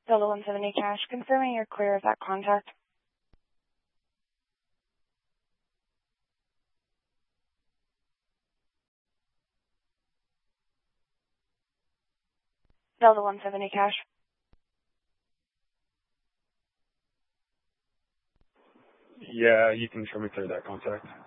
Delta 170 Cash, confirming you're clear of that contact. Delta 170 Cash. Yeah, you can show me clear that contact.